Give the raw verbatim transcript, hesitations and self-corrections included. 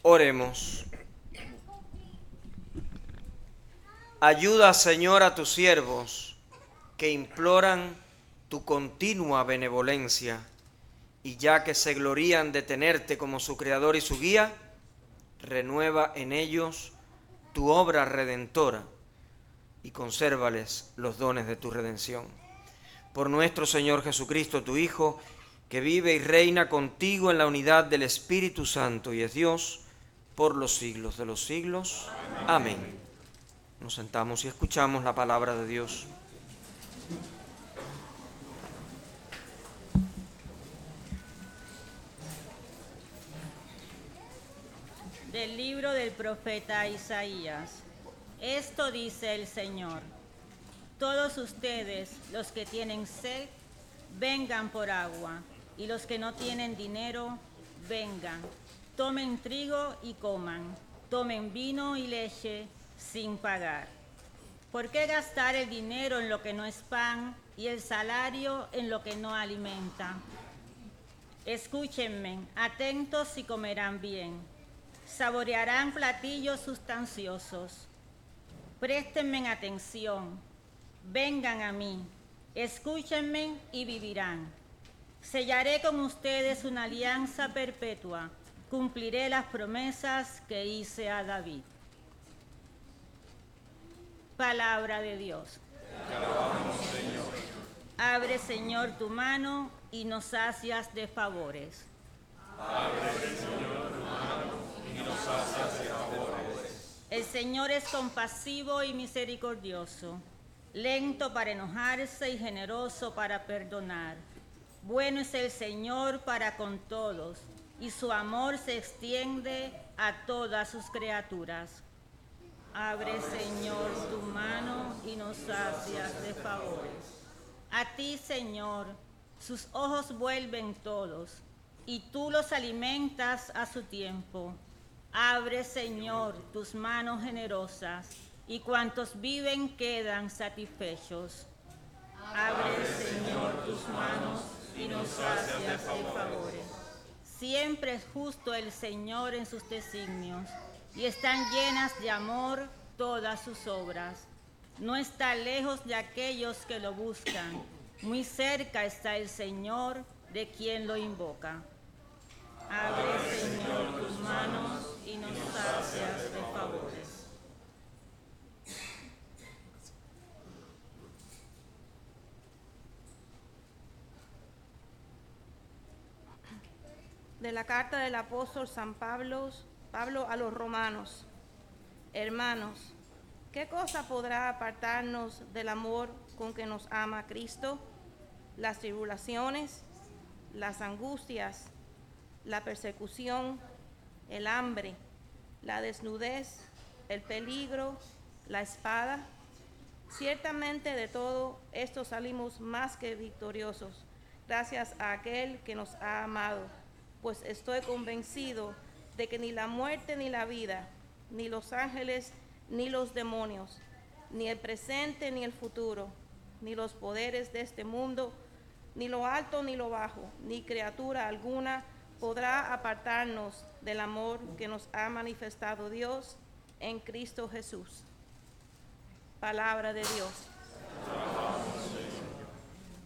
Oremos. Ayuda, Señor, a tus siervos que imploran tu continua benevolencia, y ya que se glorían de tenerte como su Creador y su guía, renueva en ellos tu obra redentora y consérvales los dones de tu redención. Por nuestro Señor Jesucristo, tu Hijo, que vive y reina contigo en la unidad del Espíritu Santo y es Dios por los siglos de los siglos. Amén. Amén. Nos sentamos y escuchamos la palabra de Dios. Del libro del profeta Isaías. Esto dice el Señor: todos ustedes, los que tienen sed, vengan por agua, y los que no tienen dinero, vengan. Tomen trigo y coman, tomen vino y leche sin pagar. ¿Por qué gastar el dinero en lo que no es pan y el salario en lo que no alimenta? Escúchenme, atentos y comerán bien. Saborearán platillos sustanciosos. Préstenme atención, vengan a mí, escúchenme y vivirán. Sellaré con ustedes una alianza perpetua, cumpliré las promesas que hice a David. Palabra de Dios. Te alabamos, Señor. Abre, Señor, tu mano y nos sacias de favores. Abre, Señor, tu mano y nos sacias de favores. El Señor es compasivo y misericordioso, lento para enojarse y generoso para perdonar. Bueno es el Señor para con todos, y su amor se extiende a todas sus criaturas. Abre, Señor, tu mano y nos sacias de favores. A ti, Señor, sus ojos vuelven todos, y tú los alimentas a su tiempo. Abre, Señor, tus manos generosas, y cuantos viven quedan satisfechos. Abre, Señor, tus manos y nos sacias de favores. Siempre es justo el Señor en sus designios, y están llenas de amor todas sus obras. No está lejos de aquellos que lo buscan, muy cerca está el Señor de quien lo invoca. Abre, Señor, tus manos y nos sacias de favores. De la carta del apóstol San Pablo, Pablo a los romanos. Hermanos, ¿qué cosa podrá apartarnos del amor con que nos ama Cristo? Las tribulaciones, las angustias, la persecución, el hambre, la desnudez, el peligro, la espada. Ciertamente de todo esto salimos más que victoriosos, gracias a aquel que nos ha amado, pues estoy convencido de que ni la muerte ni la vida, ni los ángeles ni los demonios, ni el presente ni el futuro, ni los poderes de este mundo, ni lo alto ni lo bajo, ni criatura alguna podrá apartarnos del amor que nos ha manifestado Dios en Cristo Jesús. Palabra de Dios.